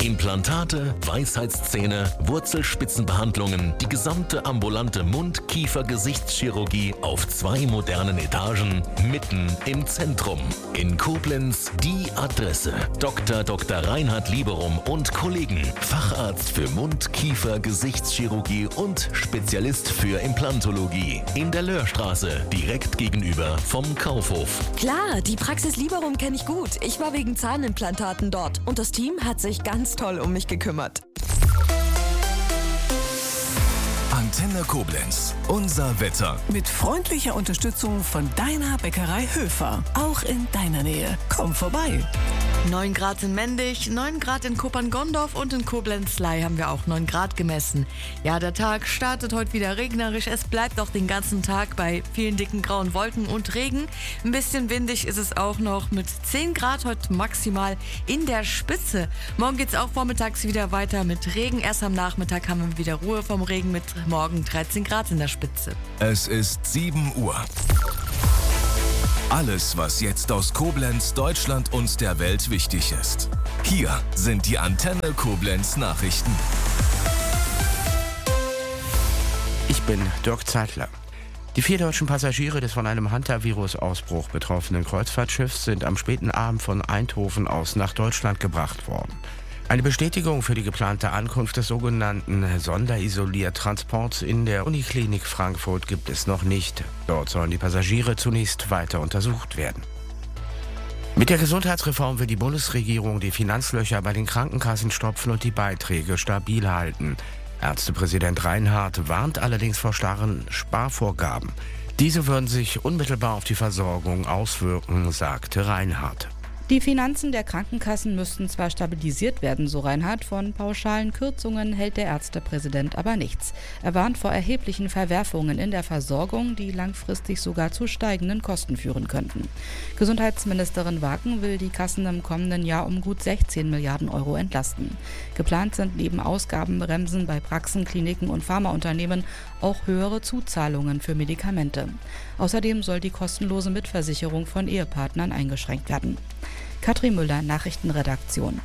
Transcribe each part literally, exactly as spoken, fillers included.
Implantate, Weisheitszähne, Wurzelspitzenbehandlungen, die gesamte ambulante Mund-, Kiefer-, Gesichtschirurgie auf zwei modernen Etagen, mitten im Zentrum. In Koblenz die Adresse. Doktor Doktor Reinhard Lieberum und Kollegen. Facharzt für Mund-, Kiefer-, Gesichtschirurgie und Spezialist für Implantologie. In der Löhrstraße, direkt gegenüber vom Kaufhof. Klar, die Praxis Lieberum kenne ich gut. Ich war wegen Zahnimplantaten dort und das Team hat sich ganz toll um mich gekümmert. Antenne Koblenz. Unser Wetter. Mit freundlicher Unterstützung von deiner Bäckerei Höfer. Auch in deiner Nähe. Komm vorbei. neun Grad in Mendig, neun Grad in Koppern-Gondorf und in Koblenz-Ley haben wir auch neun Grad gemessen. Ja, der Tag startet heute wieder regnerisch. Es bleibt auch den ganzen Tag bei vielen dicken grauen Wolken und Regen. Ein bisschen windig ist es auch noch mit zehn Grad heute maximal in der Spitze. Morgen geht es auch vormittags wieder weiter mit Regen. Erst am Nachmittag haben wir wieder Ruhe vom Regen mit morgen dreizehn Grad in der Spitze. Es ist sieben Uhr. Alles, was jetzt aus Koblenz, Deutschland und der Welt wichtig ist. Hier sind die Antenne Koblenz Nachrichten. Ich bin Dirk Zeitler. Die vier deutschen Passagiere des von einem Hantavirus-Ausbruch betroffenen Kreuzfahrtschiffs sind am späten Abend von Eindhoven aus nach Deutschland gebracht worden. Eine Bestätigung für die geplante Ankunft des sogenannten Sonderisoliertransports in der Uniklinik Frankfurt gibt es noch nicht. Dort sollen die Passagiere zunächst weiter untersucht werden. Mit der Gesundheitsreform will die Bundesregierung die Finanzlöcher bei den Krankenkassen stopfen und die Beiträge stabil halten. Ärztepräsident Reinhardt warnt allerdings vor starren Sparvorgaben. Diese würden sich unmittelbar auf die Versorgung auswirken, sagte Reinhardt. Die Finanzen der Krankenkassen müssten zwar stabilisiert werden, so Reinhardt, von pauschalen Kürzungen hält der Ärztepräsident aber nichts. Er warnt vor erheblichen Verwerfungen in der Versorgung, die langfristig sogar zu steigenden Kosten führen könnten. Gesundheitsministerin Waken will die Kassen im kommenden Jahr um gut sechzehn Milliarden Euro entlasten. Geplant sind neben Ausgabenbremsen bei Praxen, Kliniken und Pharmaunternehmen auch höhere Zuzahlungen für Medikamente. Außerdem soll die kostenlose Mitversicherung von Ehepartnern eingeschränkt werden. Katrin Müller, Nachrichtenredaktion.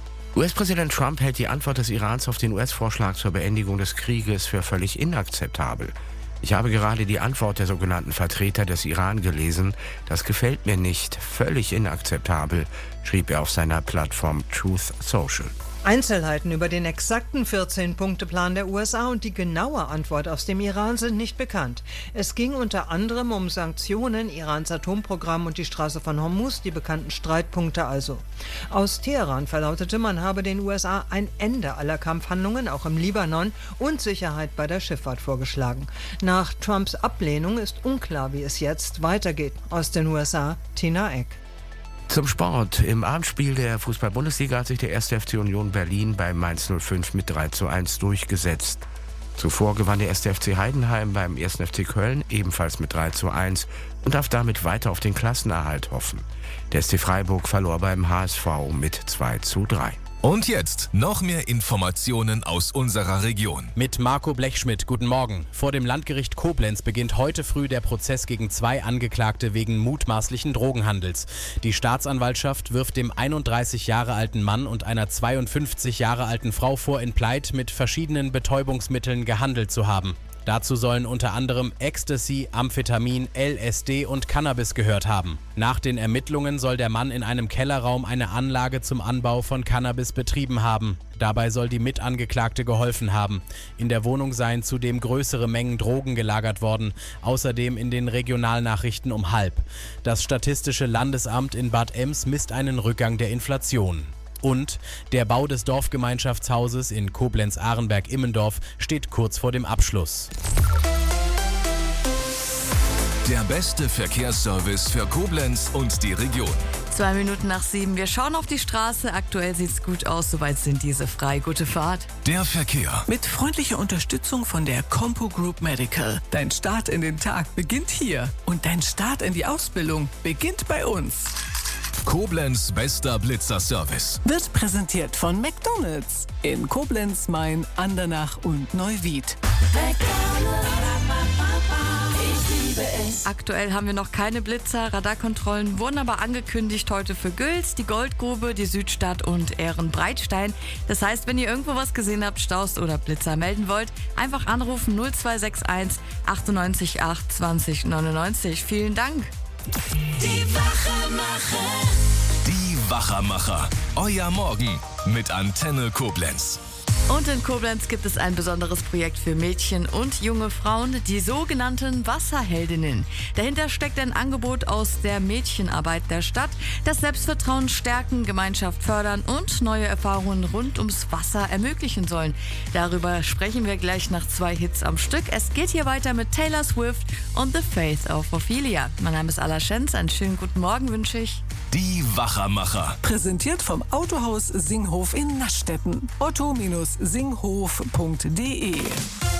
U S-Präsident Trump hält die Antwort des Irans auf den U S-Vorschlag zur Beendigung des Krieges für völlig inakzeptabel. Ich habe gerade die Antwort der sogenannten Vertreter des Iran gelesen. Das gefällt mir nicht. Völlig inakzeptabel, schrieb er auf seiner Plattform Truth Social. Einzelheiten über den exakten vierzehn-Punkte-Plan der U S A und die genaue Antwort aus dem Iran sind nicht bekannt. Es ging unter anderem um Sanktionen, Irans Atomprogramm und die Straße von Hormuz, die bekannten Streitpunkte also. Aus Teheran verlautete, man habe den U S A ein Ende aller Kampfhandlungen, auch im Libanon, und Sicherheit bei der Schifffahrt vorgeschlagen. Nach Trumps Ablehnung ist unklar, wie es jetzt weitergeht. Aus den U S A, Tina Eck. Zum Sport. Im Abendspiel der Fußball-Bundesliga hat sich der erste F C Union Berlin bei Mainz null fünf mit drei zu eins durchgesetzt. Zuvor gewann der erste F C Heidenheim beim ersten F C Köln ebenfalls mit drei zu eins und darf damit weiter auf den Klassenerhalt hoffen. Der S C Freiburg verlor beim H S V mit zwei zu drei. Und jetzt noch mehr Informationen aus unserer Region. Mit Marco Blechschmidt, guten Morgen. Vor dem Landgericht Koblenz beginnt heute früh der Prozess gegen zwei Angeklagte wegen mutmaßlichen Drogenhandels. Die Staatsanwaltschaft wirft dem einunddreißig Jahre alten Mann und einer zweiundfünfzig Jahre alten Frau vor, in Pleit mit verschiedenen Betäubungsmitteln gehandelt zu haben. Dazu sollen unter anderem Ecstasy, Amphetamin, L S D und Cannabis gehört haben. Nach den Ermittlungen soll der Mann in einem Kellerraum eine Anlage zum Anbau von Cannabis betrieben haben. Dabei soll die Mitangeklagte geholfen haben. In der Wohnung seien zudem größere Mengen Drogen gelagert worden, außerdem in den Regionalnachrichten um halb. Das Statistische Landesamt in Bad Ems misst einen Rückgang der Inflation. Und der Bau des Dorfgemeinschaftshauses in Koblenz-Ahrenberg-Immendorf steht kurz vor dem Abschluss. Der beste Verkehrsservice für Koblenz und die Region. Zwei Minuten nach sieben. Wir schauen auf die Straße. Aktuell sieht's gut aus. Soweit sind diese frei. Gute Fahrt. Der Verkehr. Mit freundlicher Unterstützung von der Compo Group Medical. Dein Start in den Tag beginnt hier. Und dein Start in die Ausbildung beginnt bei uns. Koblenz bester Blitzer-Service. Wird präsentiert von McDonald's in Koblenz, Main, Andernach und Neuwied. McDonald's, ich liebe es. Aktuell haben wir noch keine Blitzer. Radarkontrollen wurden aber angekündigt heute für Güls, die Goldgrube, die Südstadt und Ehrenbreitstein. Das heißt, wenn ihr irgendwo was gesehen habt, Staus oder Blitzer melden wollt, einfach anrufen null zwei sechs eins achtundneunzig acht zwanzig neunundneunzig. Vielen Dank. Die Wachermacher. Die Wachermacher. Euer Morgen mit Antenne Koblenz. Und in Koblenz gibt es ein besonderes Projekt für Mädchen und junge Frauen, die sogenannten Wasserheldinnen. Dahinter steckt ein Angebot aus der Mädchenarbeit der Stadt, das Selbstvertrauen stärken, Gemeinschaft fördern und neue Erfahrungen rund ums Wasser ermöglichen sollen. Darüber sprechen wir gleich nach zwei Hits am Stück. Es geht hier weiter mit Taylor Swift und The Faith of Ophelia. Mein Name ist Alla Schenz, einen schönen guten Morgen wünsche ich. Die Wachermacher. Präsentiert vom Autohaus Singhof in Naschstetten. otto Bindestrich singhof punkt de